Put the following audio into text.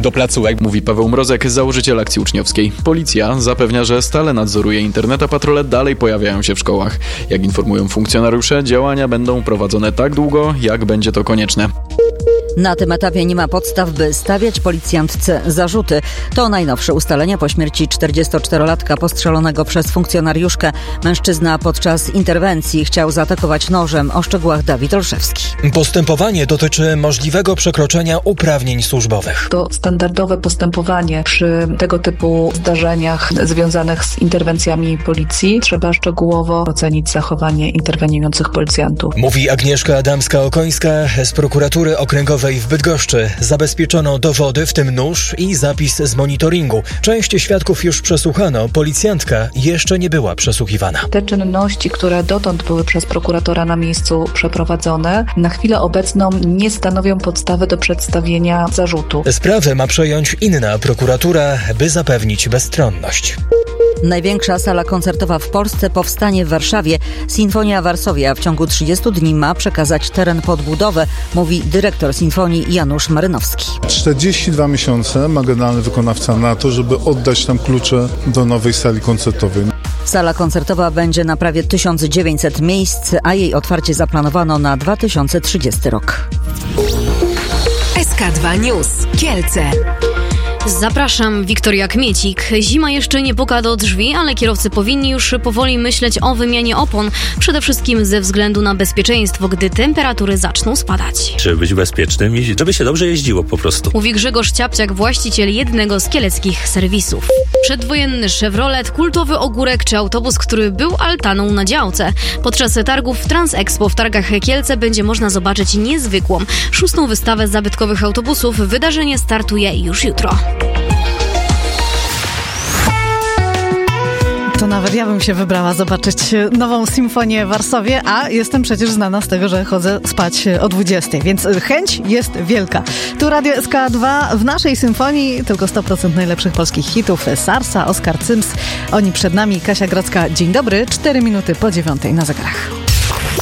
do placówek, mówi Paweł Mrozek, założyciel Akcji Uczniowskiej. Policja zapewnia, że stale nadzoruje internet, a patrole dalej pojawiają się w szkołach. Jak informują funkcjonariusze, działania będą prowadzone tak długo, jak będzie to konieczne. Na tym etapie nie ma podstaw, by stawiać policjantce zarzuty. To najnowsze ustalenia po śmierci 44-latka postrzelonego przez funkcjonariuszkę. Mężczyzna podczas interwencji chciał zaatakować nożem. O szczegółach Dawid Olszewski. Postępowanie dotyczy możliwego przekroczenia uprawnień służbowych. To standardowe postępowanie przy tego typu zdarzeniach związanych z interwencjami policji. Trzeba szczegółowo ocenić zachowanie interweniujących policjantów. Mówi Agnieszka Adamska-Okońska z prokuratury okręgowej w Bydgoszczy. Zabezpieczono dowody, w tym nóż i zapis z monitoringu. Część świadków już przesłuchano, policjantka jeszcze nie była przesłuchiwana. Te czynności, które dotąd były przez prokuratora na miejscu przeprowadzone, na chwilę obecną nie stanowią podstawy do przedstawienia zarzutu. Sprawę ma przejąć inna prokuratura, by zapewnić bezstronność. Największa sala koncertowa w Polsce powstanie w Warszawie. Sinfonia Varsovia w ciągu 30 dni ma przekazać teren pod budowę, mówi dyrektor Sinfonii Janusz Marynowski. 42 miesiące ma generalny wykonawca na to, żeby oddać nam klucze do nowej sali koncertowej. Sala koncertowa będzie na prawie 1900 miejsc, a jej otwarcie zaplanowano na 2030 rok. SK2 News. Kielce. Zapraszam, Wiktoria Kmiecik. Zima jeszcze nie puka do drzwi, ale kierowcy powinni już powoli myśleć o wymianie opon. Przede wszystkim ze względu na bezpieczeństwo, gdy temperatury zaczną spadać. Żeby być bezpiecznym i żeby się dobrze jeździło po prostu. Mówi Grzegorz Ciapciak, właściciel jednego z kieleckich serwisów. Przedwojenny Chevrolet, kultowy ogórek czy autobus, który był altaną na działce. Podczas targów Transexpo w Targach Kielce będzie można zobaczyć niezwykłą 6. wystawę zabytkowych autobusów. Wydarzenie startuje już jutro. To nawet ja bym się wybrała zobaczyć nową Sinfonię w Warszawie, a jestem przecież znana z tego, że chodzę spać o 20, więc chęć jest wielka. Tu Radio SK2, w naszej symfonii tylko 100% najlepszych polskich hitów. Sarsa, Oskar Cyms, oni przed nami, Kasia Grodzka. Dzień dobry, 4 minuty po 9 na zegarach.